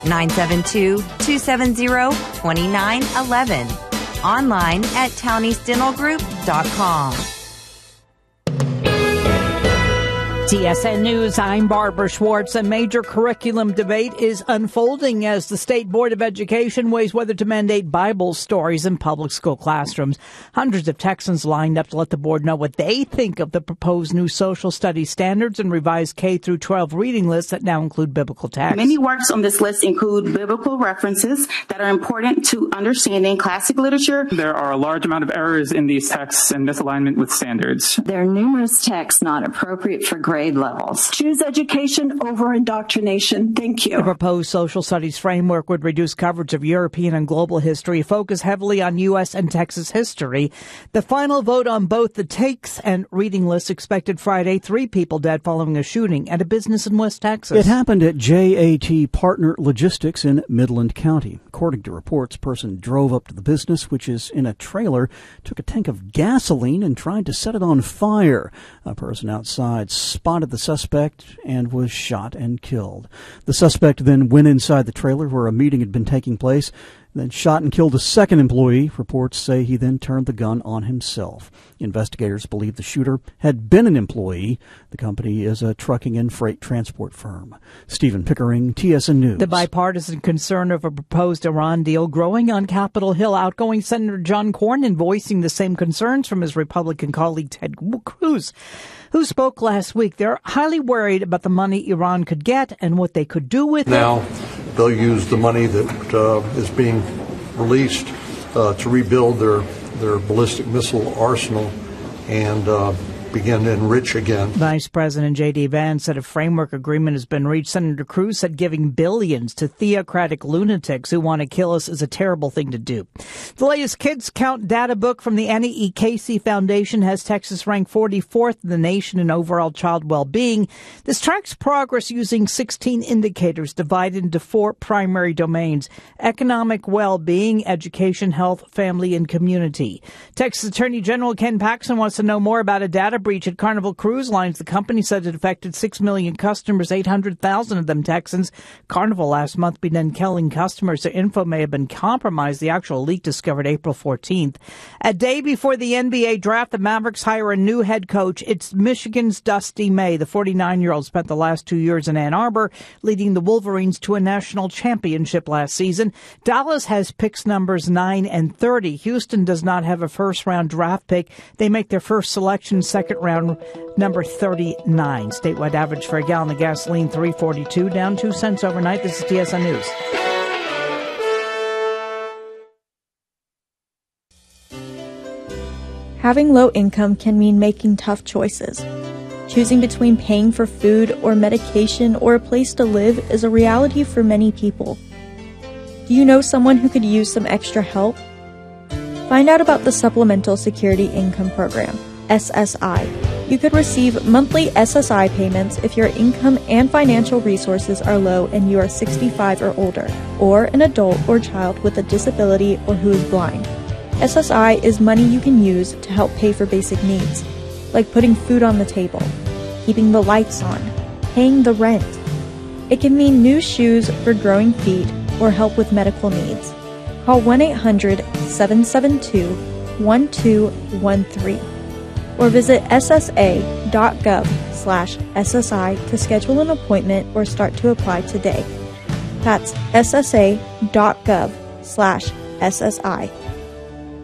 972-270-2911. Online at towniestentalgroup.com. TSN News, I'm Barbara Schwartz. A major curriculum debate is unfolding as the State Board of Education weighs whether to mandate Bible stories in public school classrooms. Hundreds of Texans lined up to let the board know what they think of the proposed new social studies standards and revised K-12 reading lists that now include biblical texts. Many works on this list include biblical references that are important to understanding classic literature. There are a large amount of errors in these texts and misalignment with standards. There are numerous texts not appropriate for grade levels. Choose education over indoctrination. Thank you. The proposed social studies framework would reduce coverage of European and global history, focus heavily on U.S. and Texas history. The final vote on both the takes and reading lists expected Friday. 3 people dead following a shooting at a business in West Texas. It happened at JAT Partner Logistics in Midland County. According to reports, a person drove up to the business, which is in a trailer, took a tank of gasoline and tried to set it on fire. A person outside spotted the suspect and was shot and killed. The suspect then went inside the trailer where a meeting had been taking place, then shot and killed a second employee. Reports say he then turned the gun on himself. Investigators believe the shooter had been an employee. The company is a trucking and freight transport firm. Stephen Pickering, TSN News. The bipartisan concern of a proposed Iran deal growing on Capitol Hill. Outgoing Senator John Cornyn voicing the same concerns from his Republican colleague Ted Cruz, who spoke last week. They're highly worried about the money Iran could get and what they could do with it. Now they'll use the money that is being released to rebuild their ballistic missile arsenal and begin to enrich again. Vice President J.D. Vance said a framework agreement has been reached. Senator Cruz said giving billions to theocratic lunatics who want to kill us is a terrible thing to do. The latest Kids Count data book from the Annie E. Casey Foundation has Texas ranked 44th in the nation in overall child well-being. This tracks progress using 16 indicators divided into 4 primary domains: economic well-being, education, health, family, and community. Texas Attorney General Ken Paxton wants to know more about a data breach at Carnival Cruise Lines. The company said it affected 6 million customers, 800,000 of them Texans. Carnival last month began telling customers their info may have been compromised. The actual leak discovered April 14th. A day before the NBA draft, the Mavericks hire a new head coach. It's Michigan's Dusty May. The 49-year-old spent the last 2 years in Ann Arbor, leading the Wolverines to a national championship last season. Dallas has picks numbers 9 and 30. Houston does not have a first-round draft pick. They make their first selection second round, number 39. Statewide average for a gallon of gasoline, $3.42, down 2 cents overnight. This is TSN News. Having low income can mean making tough choices. Choosing between paying for food or medication or a place to live is a reality for many people. Do you know someone who could use some extra help? Find out about the Supplemental Security Income Program, SSI. You could receive monthly SSI payments if your income and financial resources are low and you are 65 or older, or an adult or child with a disability or who is blind. SSI is money you can use to help pay for basic needs, like putting food on the table, keeping the lights on, paying the rent. It can mean new shoes for growing feet or help with medical needs. Call 1-800-772-1213 or visit ssa.gov/SSI to schedule an appointment or start to apply today. That's ssa.gov/SSI.